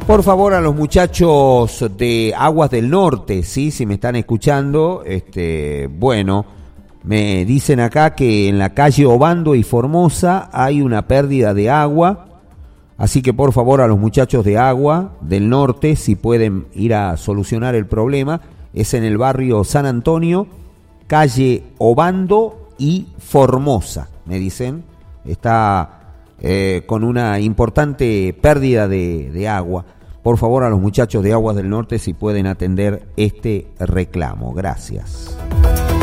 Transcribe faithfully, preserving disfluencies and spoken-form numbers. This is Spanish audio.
Por favor, a los muchachos de Aguas del Norte, ¿sí? Si me están escuchando, este, bueno, me dicen acá que en la calle Obando y Formosa hay una pérdida de agua, así que por favor a los muchachos de Agua del Norte, si pueden ir a solucionar el problema, es en el barrio San Antonio, calle Obando y Formosa, me dicen, está eh, con una importante pérdida de, de agua. Por favor, a los muchachos de Aguas del Norte si pueden atender este reclamo. Gracias.